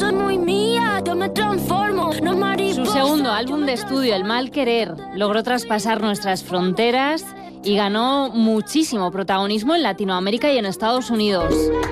soy muy mía, yo me transformo, no mariposa. Su segundo álbum de estudio, El mal querer, logró traspasar nuestras fronteras y ganó muchísimo protagonismo en Latinoamérica y en Estados Unidos.